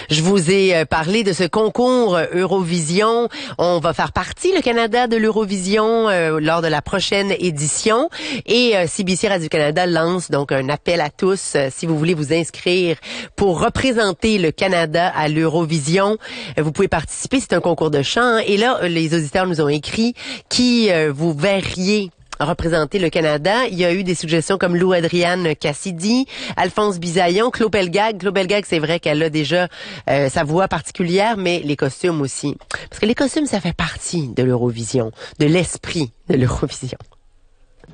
Je vous ai parlé de ce concours Eurovision. On va faire partie, le Canada, de l'Eurovision lors de la prochaine édition. Et CBC Radio-Canada lance donc un appel à tous si vous voulez vous inscrire pour représenter le Canada à l'Eurovision. Vous pouvez participer, c'est un concours de chant. Et là, les auditeurs nous ont écrit qui vous verriez représenter le Canada. Il y a eu des suggestions comme Lou Adrienne Cassidy, Alphonse Bisaillon, Claude Pelgag. Claude Pelgag, c'est vrai qu'elle a déjà sa voix particulière, mais les costumes aussi. Parce que les costumes, ça fait partie de l'Eurovision, de l'esprit de l'Eurovision.